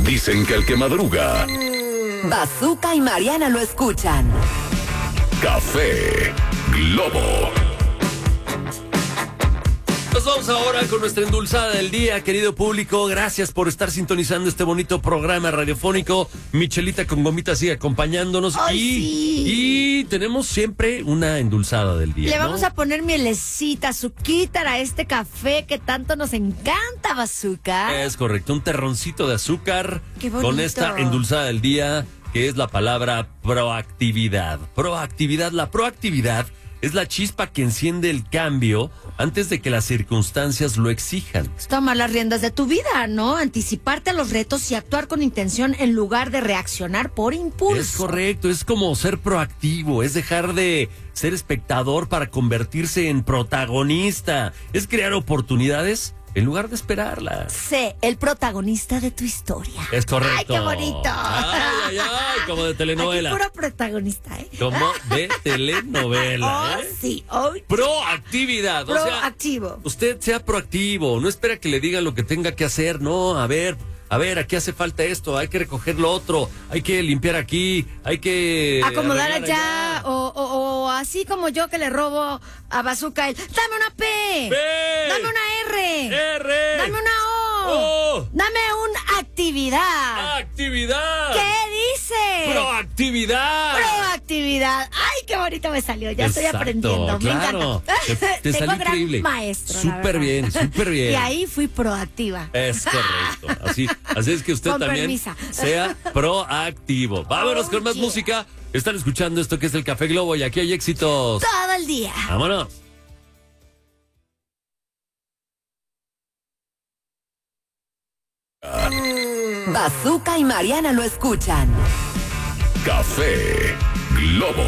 Dicen que el que madruga, Bazooka y Mariana lo escuchan. Café Globo. Nos vamos ahora con nuestra endulzada del día, querido público. Gracias por estar sintonizando este bonito programa radiofónico. Michelita con gomitas sigue acompañándonos. Y tenemos siempre una endulzada del día. Le vamos a poner mielecita, azuquita a este café que tanto nos encanta, Bazooka. Es correcto, un terroncito de azúcar. Qué bonito. Con esta endulzada del día, que es la palabra proactividad. Proactividad, la proactividad es la chispa que enciende el cambio antes de que las circunstancias lo exijan. Toma las riendas de tu vida, ¿no? Anticiparte a los retos y actuar con intención en lugar de reaccionar por impulso. Es correcto, es como ser proactivo, es dejar de ser espectador para convertirse en protagonista, es crear oportunidades en lugar de esperarlas. Sé el protagonista de tu historia. Es correcto. ¡Ay, qué bonito! Ay, como de telenovela. Aquí puro protagonista, ¿eh? Como de telenovela, ¿eh? Sí, hoy. Proactividad. Proactivo. O sea, usted sea proactivo, no espera que le digan lo que tenga que hacer, no, a ver, aquí hace falta esto, hay que recoger lo otro, hay que limpiar aquí, hay que acomodar allá, o así como yo que le robo a Bazooka el, dame una P, dame una R, dame una O, dame una actividad. ¡Actividad! ¿Qué dice? ¡Proactividad! Proactividad. ¡Ay, qué bonito me salió! Ya Exacto, estoy aprendiendo. Claro. Me encanta. Te Tengo salió gran increíble. maestro. Súper bien, súper bien. Y ahí fui proactiva. Es correcto. Así es que usted Con también permisa. sea proactivo. Vámonos con más música. Están escuchando esto que es el Café Globo y aquí hay éxitos. Todo el día. Vámonos. Bazooka y Mariana lo escuchan. Café Globo.